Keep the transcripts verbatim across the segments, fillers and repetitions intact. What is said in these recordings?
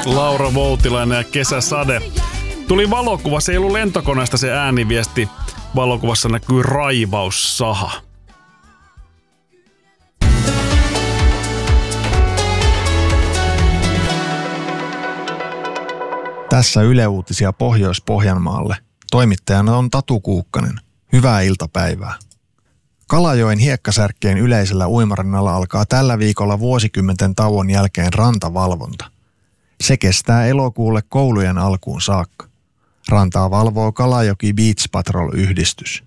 Laura Voutilainen ja Kesäsade. Tuli valokuva, se ei ollut lentokoneesta se ääniviesti. Valokuvassa näkyy raivaussaha. Tässä Yle Uutisia Pohjois-Pohjanmaalle. Toimittajana on Tatu Kuukkanen. Hyvää iltapäivää. Kalajoen hiekkasärkkien yleisellä uimarannalla alkaa tällä viikolla vuosikymmenten tauon jälkeen rantavalvonta. Se kestää elokuulle koulujen alkuun saakka. Rantaa valvoo Kalajoki Beach Patrol-yhdistys.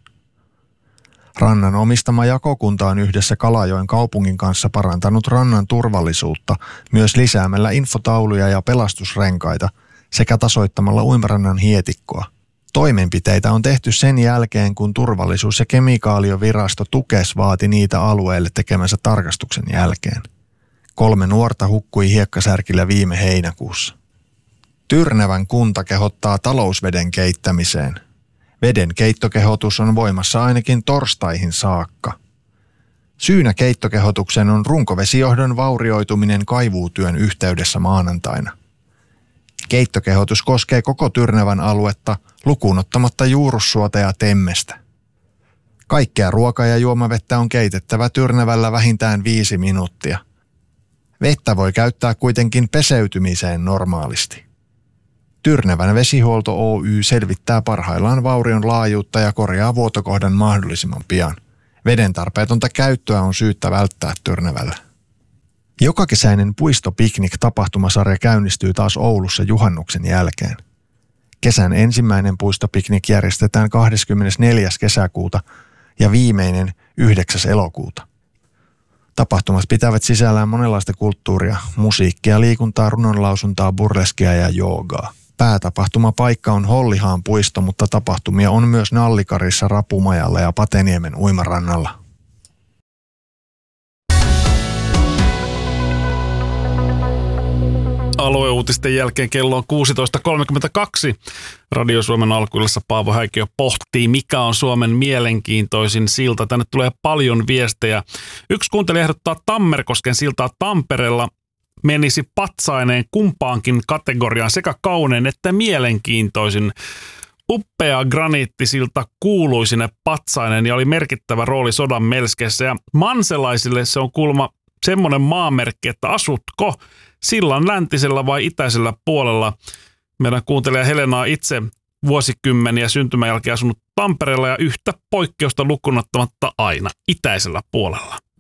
Rannan omistama jakokunta on yhdessä Kalajoen kaupungin kanssa parantanut rannan turvallisuutta myös lisäämällä infotauluja ja pelastusrenkaita sekä tasoittamalla uimarannan hietikkoa. Toimenpiteitä on tehty sen jälkeen, kun turvallisuus- ja kemikaaliovirasto Tukes vaati niitä alueelle tekemänsä tarkastuksen jälkeen. Kolme nuorta hukkui hiekkasärkillä viime heinäkuussa. Tyrnävän kunta kehottaa talousveden keittämiseen. Veden keittokehotus on voimassa ainakin torstaihin saakka. Syynä keittokehotukseen on runkovesijohdon vaurioituminen kaivuutyön yhteydessä maanantaina. Keittokehotus koskee koko Tyrnävän aluetta lukuun ottamatta Juurussuota ja Temmestä. Kaikkea ruoka- ja juomavettä on keitettävä Tyrnävällä vähintään viisi minuuttia. Vettä voi käyttää kuitenkin peseytymiseen normaalisti. Tyrnävän vesihuolto Oy selvittää parhaillaan vaurion laajuutta ja korjaa vuotokohdan mahdollisimman pian. Veden tarpeetonta käyttöä on syyttä välttää Tyrnävällä. Jokakesäinen puistopiknik-tapahtumasarja käynnistyy taas Oulussa juhannuksen jälkeen. Kesän ensimmäinen puistopiknik järjestetään kahdeskymmenesneljäs kesäkuuta ja viimeinen yhdeksäs elokuuta. Tapahtumat pitävät sisällään monenlaista kulttuuria, musiikkia, liikuntaa, runonlausuntaa, burleskia ja joogaa. Päätapahtumapaikka on Hollihaan puisto, mutta tapahtumia on myös Nallikarissa, Rapumajalla ja Pateniemen uimarannalla. Alueuutisten jälkeen kello on kuusitoista kolmekymmentäkaksi. Radio Suomen alkuillassa Paavo Häikiö pohtii, mikä on Suomen mielenkiintoisin silta. Tänne tulee paljon viestejä. Yksi kuuntelija ehdottaa Tammerkosken siltaa Tampereella menisi patsaineen kumpaankin kategoriaan, sekä kaunein että mielenkiintoisin. Uppea graniittisilta kuului sinne patsaineen ja oli merkittävä rooli sodan melskeissä. Ja manselaisille se on kuulemma semmoinen maamerkki, että asutko sillan läntisellä vai itäisellä puolella. Meidän kuuntelija Helena on itse vuosikymmeniä syntymän jälkeen asunut Tampereella ja yhtä poikkeusta lukunottamatta aina itäisellä puolella.